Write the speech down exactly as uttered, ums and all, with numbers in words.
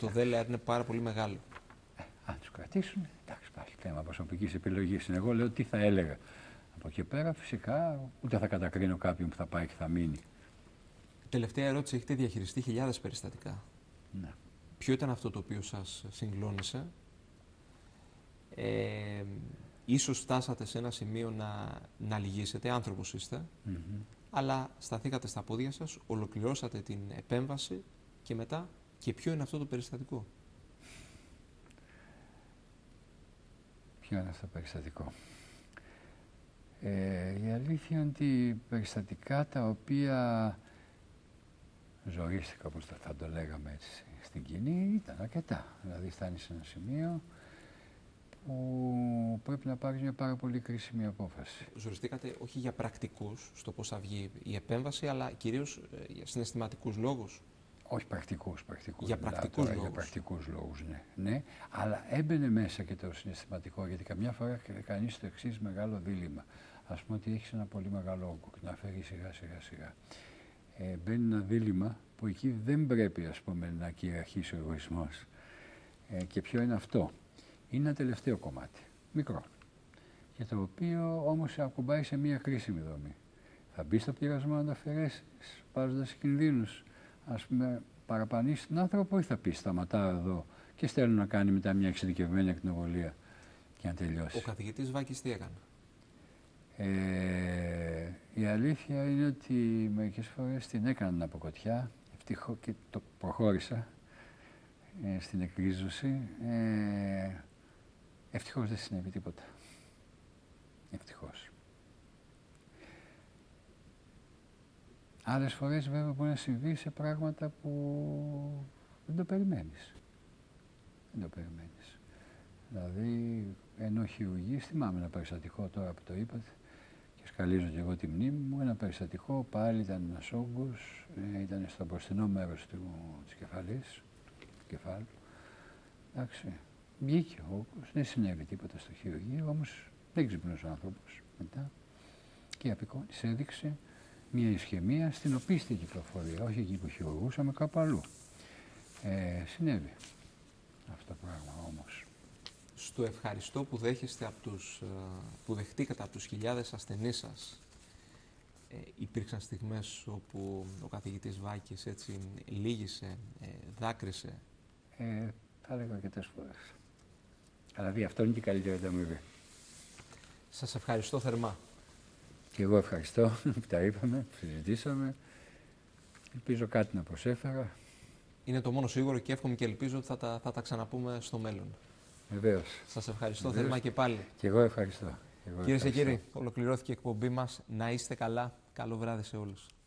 το ΔΕΛΕΑΡ είναι πάρα πολύ μεγάλο. Ε, αν τους κρατήσουν, εντάξει, υπάρχει θέμα προσωπικής επιλογής. Εγώ λέω τι θα έλεγα. Από εκεί πέρα φυσικά ούτε θα κατακρίνω κάποιον που θα πάει και θα μείνει. Τελευταία ερώτηση. Έχετε διαχειριστεί χιλιάδες περιστατικά. Ναι. Ποιο ήταν αυτό το οποίο σας συγκλώνησε? Ε, ίσως φτάσατε σε ένα σημείο να, να λυγίσετε, άνθρωπος είστε, Mm-hmm. αλλά σταθήκατε στα πόδια σας, ολοκληρώσατε την επέμβαση και μετά, και ποιο είναι αυτό το περιστατικό? Ποιο είναι αυτό το περιστατικό? Ε, η αλήθεια είναι ότι περιστατικά τα οποία ζωήστηκα, όπως θα το λέγαμε έτσι, στην κοινή, ήταν αρκετά. Δηλαδή φτάνει σε ένα σημείο που πρέπει να πάρεις μια πάρα πολύ κρίσιμη απόφαση. Ζοριστήκατε όχι για πρακτικούς, στο πώς θα βγει η επέμβαση, αλλά κυρίως ε, για συναισθηματικούς λόγους. Όχι πρακτικούς, πρακτικούς. Για πρακτικούς λόγους. Για πρακτικούς λόγους, ναι. ναι. Αλλά έμπαινε μέσα και το συναισθηματικό, γιατί καμιά φορά κανείς το εξής μεγάλο δίλημμα. Ας πούμε ότι έχεις ένα πολύ μεγάλο όγκο και να φέρει σιγά σιγά σιγά. Ε, μπαίνει ένα δίλημμα που εκεί δεν πρέπει, ας πούμε, να κυριαρχήσει ο εγωισμός. Ε, και ποιο είναι αυτό? Είναι ένα τελευταίο κομμάτι, μικρό, και το οποίο όμως σε ακουμπάει σε μια κρίσιμη δομή. Θα μπει στο πειρασμό να το αφαιρέσεις, βάζοντας κινδύνους, ας πούμε, παραπανείς τον άνθρωπο, ή θα πεις σταματάω εδώ και στέλνω να κάνει μετά μια εξειδικευμένη ακτινοβολία και να τελειώσει? Ο καθηγητής Βάκης τι έκανε? Ε, η αλήθεια είναι ότι μερικές φορές την έκαναν από κοτιά, ευτυχώς, και το προχώρησα ε, στην εκρίζωση. Ε, ευτυχώς δεν συνέβη τίποτα. Ευτυχώς. Άλλες φορές βέβαια μπορεί να συμβεί σε πράγματα που δεν το περιμένεις. Δεν το περιμένεις. Δηλαδή, ενώ χειρουργείς, θυμάμαι ένα περιστατικό τώρα που το είπατε, και σκαλίζω και εγώ τη μνήμη μου, ένα περιστατικό, πάλι ήταν ένας όγκος, ε, ήταν στο μπροστινό μέρος του, της κεφαλής, του κεφάλου. Εντάξει, βγήκε ο όγκος, δεν συνέβη τίποτα στο χειρουργείο, όμως δεν ξυπνούσε ο άνθρωπος μετά και η απεικόνηση έδειξε μια ισχυμία στην οπίστη κυκλοφορία, όχι εκεί που χειρουργούσαμε, κάπου αλλού. Ε, συνέβη αυτό το πράγμα όμως. Στο ευχαριστώ που δέχεστε από τους, που δεχτήκατε από τους χιλιάδες ασθενείς σας, ε, υπήρξαν στιγμές όπου ο καθηγητής Βάκης έτσι λύγησε, ε, δάκρυσε? Ε, θα έλεγα αρκετές φορές. Δηλαδή αυτό είναι και η καλύτερη ανταμοιβή. Σας ευχαριστώ θερμά. Και εγώ ευχαριστώ που τα είπαμε, που συζητήσαμε. Ελπίζω κάτι να προσέφερα. Είναι το μόνο σίγουρο και εύχομαι και ελπίζω ότι θα τα, θα τα ξαναπούμε στο μέλλον. Βεβαίως. Σας ευχαριστώ Βεβαίως. θερμά και πάλι. Και εγώ ευχαριστώ. Κυρίες και κύριοι, ολοκληρώθηκε η εκπομπή μας. Να είστε καλά. Καλό βράδυ σε όλους.